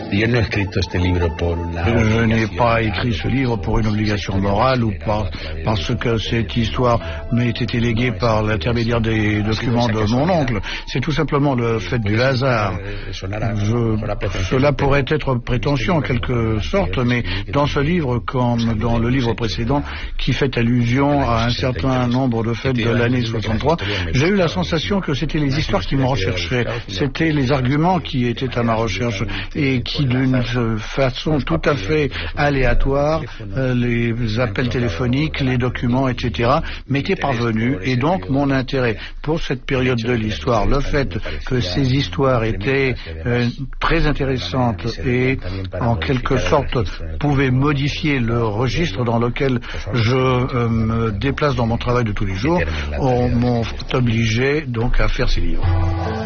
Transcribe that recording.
Je n'ai pas écrit ce livre pour une obligation morale ou parce que cette histoire m'a été léguée par l'intermédiaire des documents de mon oncle. C'est tout simplement le fait du hasard. Cela pourrait être prétentieux en quelque sorte, mais dans ce livre, comme dans le livre précédent, qui fait allusion à un certain nombre de fêtes de l'année 63, j'ai eu la sensation que c'était les histoires qui me recherchaient, c'était les arguments qui étaient à ma recherche et qui, d'une façon tout à fait aléatoire, les appels téléphoniques, les documents, etc., m'étaient parvenus. Et donc, mon intérêt pour cette période de l'histoire, le fait que ces histoires étaient très intéressantes et, en quelque sorte, pouvaient modifier le registre dans lequel je me déplace dans mon travail de tous les jours, m'ont obligé donc à faire ces livres.